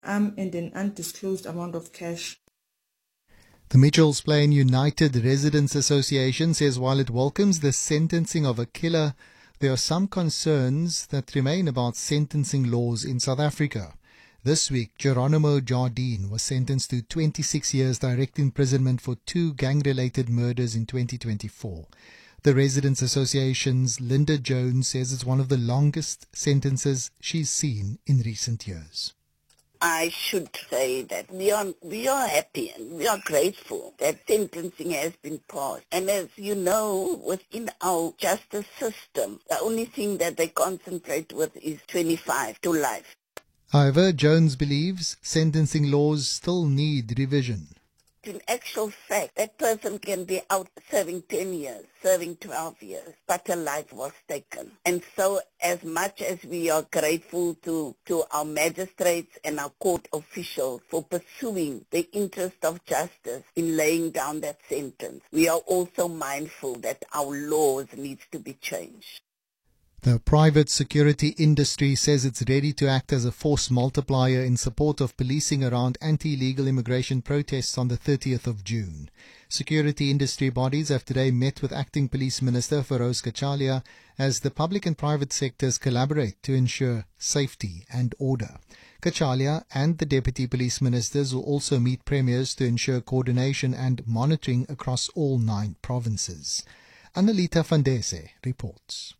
and an undisclosed amount of cash. The Mitchells Plain United Residents Association says while it welcomes the sentencing of a killer, there are some concerns that remain about sentencing laws in South Africa. This week, Geronimo Jardine was sentenced to 26 years direct imprisonment for 2 gang-related murders in 2024. The Residents Association's Linda Jones says it's one of the longest sentences she's seen in recent years. I should say that we are happy and we are grateful that sentencing has been passed. And as you know, within our justice system, the only thing that they concentrate with is 25 to life. However, Jones believes sentencing laws still need revision. In actual fact, that person can be out serving 10 years, serving 12 years, but a life was taken. And so as much as we are grateful to our magistrates and our court officials for pursuing the interest of justice in laying down that sentence, we are also mindful that our laws needs to be changed. The private security industry says it's ready to act as a force multiplier in support of policing around anti-illegal immigration protests on the 30th of June. Security industry bodies have today met with Acting Police Minister Feroz Kachalia as the public and private sectors collaborate to ensure safety and order. Kachalia and the Deputy Police Ministers will also meet premiers to ensure coordination and monitoring across all 9 provinces. Annalita Fandese reports.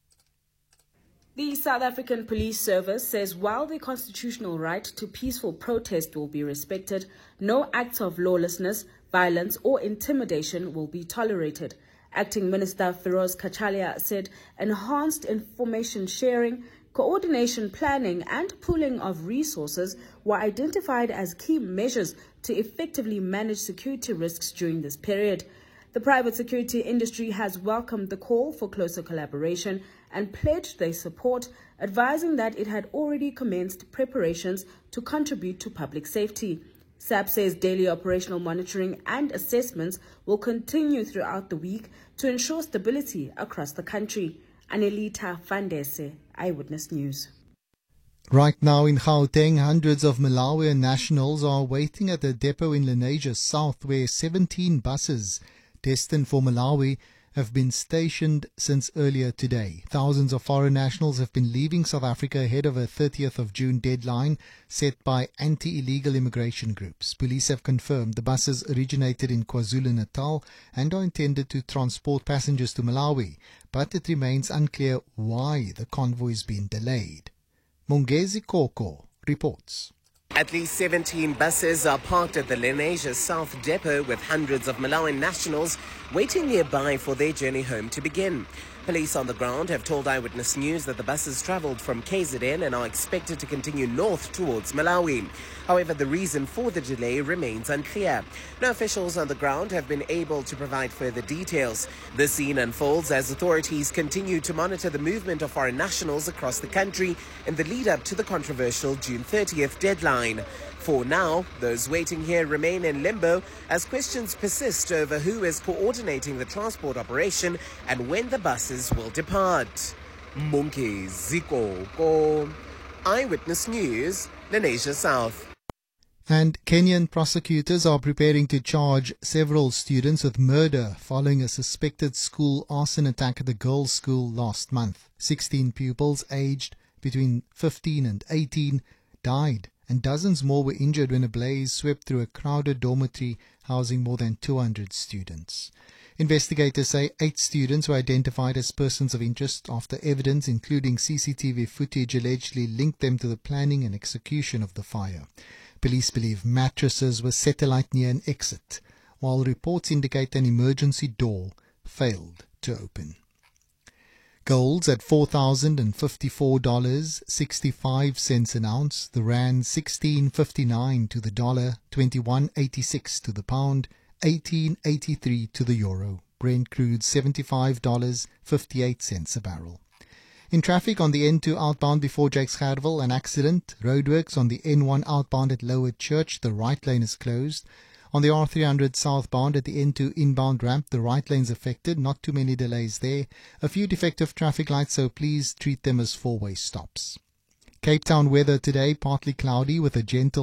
The South African Police Service says while the constitutional right to peaceful protest will be respected, no acts of lawlessness, violence or intimidation will be tolerated. Acting Minister Feroz Kachalia said enhanced information sharing, coordination planning and pooling of resources were identified as key measures to effectively manage security risks during this period. The private security industry has welcomed the call for closer collaboration and pledged their support, advising that it had already commenced preparations to contribute to public safety. SAP says daily operational monitoring and assessments will continue throughout the week to ensure stability across the country. Annalita Fandese, Eyewitness News. Right now in Gauteng, hundreds of Malawian nationals are waiting at a depot in Lenasia South where 17 buses destined for Malawi have been stationed since earlier today. Thousands of foreign nationals have been leaving South Africa ahead of a 30th of June deadline set by anti-illegal immigration groups. Police have confirmed the buses originated in KwaZulu-Natal and are intended to transport passengers to Malawi, but it remains unclear why the convoy has been delayed. Mongezi Koko reports. At least 17 buses are parked at the Lenasia South depot with hundreds of Malawian nationals waiting nearby for their journey home to begin. Police on the ground have told Eyewitness News that the buses travelled from KZN and are expected to continue north towards Malawi. However, the reason for the delay remains unclear. No officials on the ground have been able to provide further details. The scene unfolds as authorities continue to monitor the movement of foreign nationals across the country in the lead up to the controversial June 30th deadline. For now, those waiting here remain in limbo as questions persist over who is coordinating the transport operation and when the buses will depart. Mongezi Koko, Eyewitness News, Lenasia South. And Kenyan prosecutors are preparing to charge several students with murder following a suspected school arson attack at a girls' school last month. 16 pupils aged between 15 and 18 died, and dozens more were injured when a blaze swept through a crowded dormitory housing more than 200 students. Investigators say 8 students were identified as persons of interest after evidence, including CCTV footage, allegedly linked them to the planning and execution of the fire. Police believe mattresses were set alight near an exit, while reports indicate an emergency door failed to open. Gold's at $4,054.65 an ounce, the rand 16.59 to the dollar, 21.86 to the pound, 18.83 to the euro. Brent crude $75.58 a barrel. In traffic on the N2 outbound before Jakes Gerwel, an accident. Roadworks on the N1 outbound at Lower Church, the right lane is closed. On the R300 southbound at the N2 inbound ramp, the right lane is affected. Not too many delays there. A few defective traffic lights, so please treat them as four-way stops. Cape Town weather today, partly cloudy with a gentle